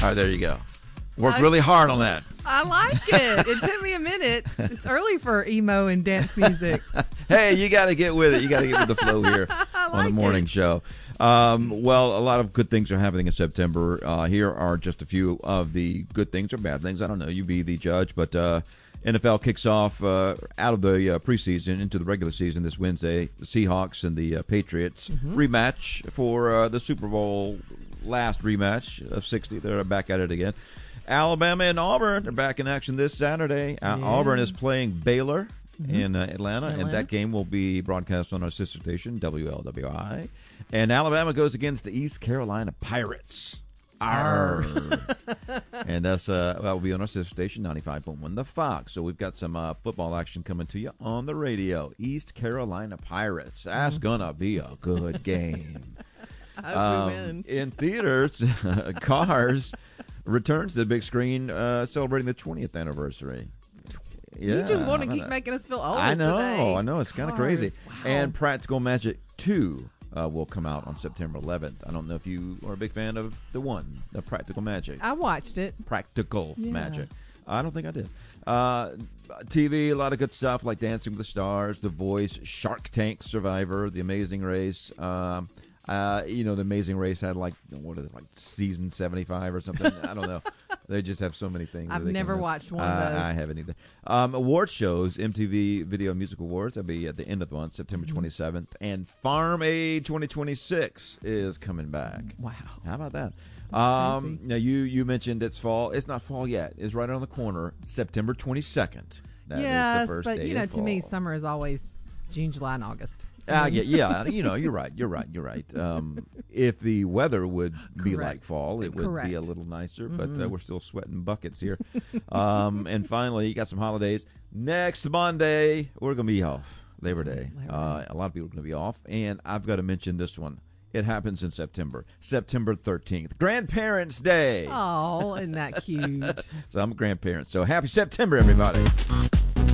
right, there you go. Worked really hard on that. I like it. It took me a minute. It's early for emo and dance music. Hey, you got to get with it. You got to get with the flow here on the morning show. Well, a lot of good things are happening in September. Here are just a few of the good things or bad things. I don't know. You be the judge. But NFL kicks off out of the preseason into the regular season this Wednesday. The Seahawks and the Patriots rematch for the Super Bowl last rematch of 60. They're back at it again. Alabama and Auburn are back in action this Saturday. Auburn is playing Baylor in Atlanta, and that game will be broadcast on our sister station, WLWI. And Alabama goes against the East Carolina Pirates. Arr. And that will be on our sister station, 95.1 The Fox. So we've got some football action coming to you on the radio. East Carolina Pirates. That's going to be a good game. I hope we win. In theaters, Cars returns to the big screen, celebrating the 20th anniversary. Yeah, you just want to keep making us feel old. I know. Today. I know. It's kind of crazy. Wow. And Practical Magic 2 will come out on September 11th. I don't know if you are a big fan of the Practical Magic. I watched it. Practical Magic. I don't think I did. TV, a lot of good stuff like Dancing with the Stars, The Voice, Shark Tank, Survivor, The Amazing Race. The Amazing Race had like season 75 or something. I don't know. They just have so many things. I've never watched one of those. I haven't either. Award shows, MTV Video Music Awards. That'll be at the end of the month, September 27th. And Farm Aid 2026 is coming back. Wow. How about that? Now, you mentioned it's fall. It's not fall yet. It's right around the corner, September 22nd. That is the first day of to fall. me, summer is always June, July, and August. Yeah. You're right. If the weather would be like fall, it would be a little nicer. But we're still sweating buckets here. And finally, you got some holidays. Next Monday, we're going to be off. Labor Day. A lot of people are going to be off. And I've got to mention this one. It happens in September 13th. Grandparents' Day. Oh, isn't that cute? So I'm a grandparent. So happy September, everybody.